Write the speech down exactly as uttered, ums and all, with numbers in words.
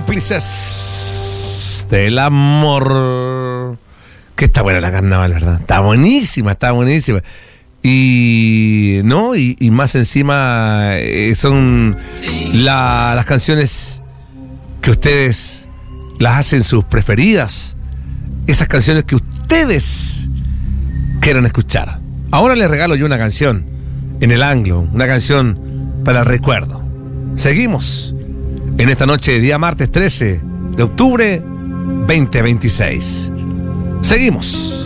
Cómplices del amor. Que está buena la carnaval, ¿verdad? Está buenísima, está buenísima. Y no, y, y más encima eh, son la, las canciones que ustedes las hacen sus preferidas. Esas canciones que ustedes quieran escuchar. Ahora les regalo yo una canción en el anglo, una canción para el recuerdo. Seguimos en esta noche de día martes trece de octubre veinte veintiséis. Seguimos.